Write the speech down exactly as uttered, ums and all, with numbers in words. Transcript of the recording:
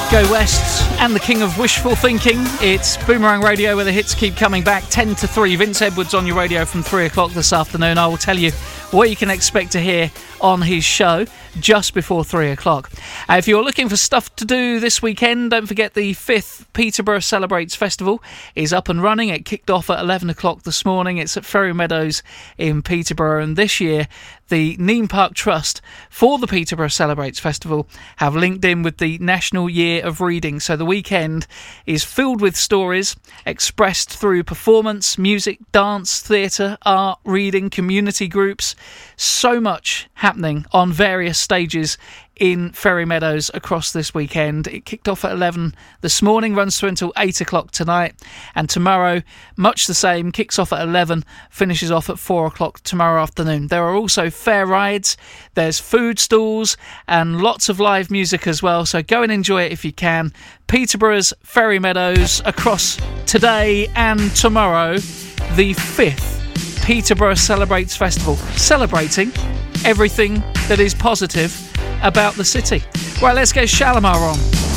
Go West and the king of wishful thinking. It's Boomerang Radio where the hits keep coming back. ten to three. Vince Edwards on your radio from three o'clock this afternoon. I will tell you what you can expect to hear on his show just before three o'clock. Uh, if you're looking for stuff to do this weekend, don't forget the fifth Peterborough Celebrates Festival is up and running. It kicked off at eleven o'clock this morning. It's at Ferry Meadows in Peterborough, and this year the Neame Park Trust for the Peterborough Celebrates Festival have linked in with the National Year of Reading. So the weekend is filled with stories expressed through performance, music, dance, theatre, art, reading, community groups. So much happening on various stages in Ferry Meadows across this weekend. It kicked off at eleven this morning, runs through until eight o'clock tonight, and tomorrow much the same, kicks off at eleven, finishes off at four o'clock tomorrow afternoon. There are also fair rides, there's food stalls and lots of live music as well, so go and enjoy it if you can. Peterborough's Ferry Meadows across today and tomorrow, the fifth Peterborough Celebrates Festival, celebrating everything that is positive about the city. Right, let's get Shalimar on.